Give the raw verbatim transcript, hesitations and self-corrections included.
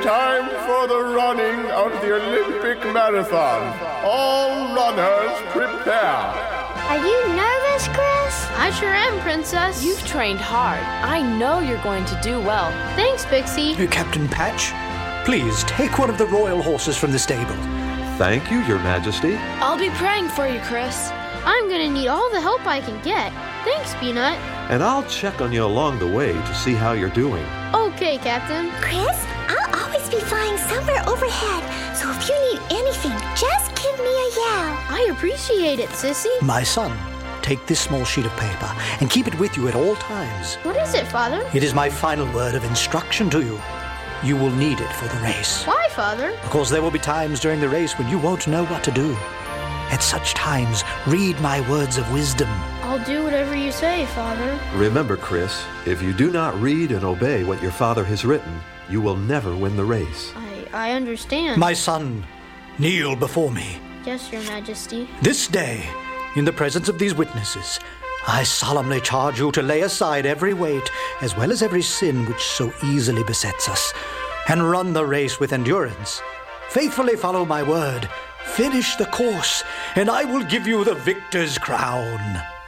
Time for the running of the Olympic Marathon. All runners prepare. Are you nervous, Chris? I sure am, Princess. You've trained hard. I know you're going to do well. Thanks, Pixie. Uh, Captain Patch, please take one of the royal horses from the stable. Thank you, Your Majesty. I'll be praying for you, Chris. I'm gonna need all the help I can get. Thanks, Peanut. And I'll check on you along the way to see how you're doing. Okay, Captain. Chris, I'll always be flying somewhere overhead, so if you need anything, just give me a yell. I appreciate it, Sissy. My son, take this small sheet of paper and keep it with you at all times. What is it, Father? It is my final word of instruction to you. You will need it for the race. Why, Father? Because there will be times during the race when you won't know what to do. At such times, read my words of wisdom. I'll do whatever you say, Father. Remember, Chris, if you do not read and obey what your father has written, you will never win the race. I, I understand. My son, kneel before me. Yes, Your Majesty. This day, in the presence of these witnesses, I solemnly charge you to lay aside every weight, as well as every sin which so easily besets us, and run the race with endurance. Faithfully follow my word, finish the course, and I will give you the victor's crown.